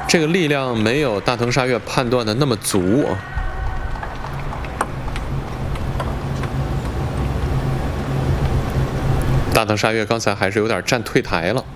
这个力量没有大藤沙月判断的那么足啊。大藤沙月刚才还是有点站退台了。